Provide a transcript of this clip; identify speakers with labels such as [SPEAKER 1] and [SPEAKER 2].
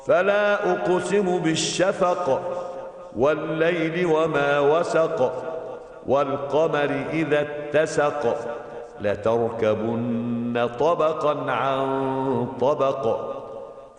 [SPEAKER 1] فلا أقسم بالشفق والليل وما وسق والقمر إذا اتسق لتركبن طبقا عن طبق